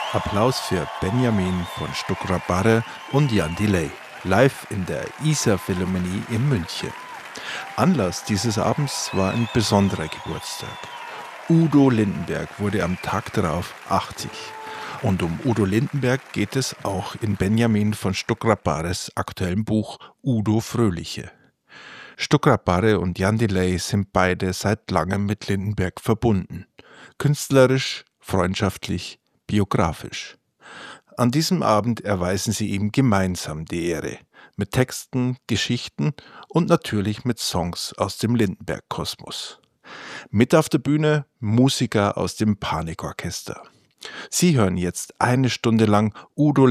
Applaus für Benjamin von Stuckrad-Barre und Jan Delay, live in der Isar-Philharmonie in München. Anlass dieses Abends war ein besonderer Geburtstag. Udo Lindenberg wurde am Tag darauf 80. Und um Udo Lindenberg geht es auch in Benjamin von Stuckrad-Barres aktuellem Buch Udo Fröhliche. Stuckrad-Barre und Jan Delay sind beide seit langem mit Lindenberg verbunden. Künstlerisch, freundschaftlich, biografisch. An diesem Abend erweisen sie ihm gemeinsam die Ehre. Mit Texten, Geschichten und natürlich mit Songs aus dem Lindenberg-Kosmos. Mit auf der Bühne Musiker aus dem Panikorchester. Sie hören jetzt 1 Stunde lang Udo